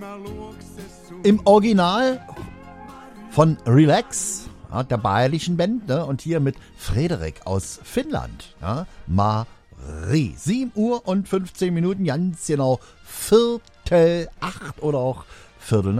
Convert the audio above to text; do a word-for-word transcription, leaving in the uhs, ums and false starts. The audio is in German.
Im Original von Relax, ja, der bayerischen Band, ne? Und hier mit Frederik aus Finnland. Ja? Marie. sieben Uhr und fünfzehn Minuten, ganz genau Viertel acht oder auch Viertel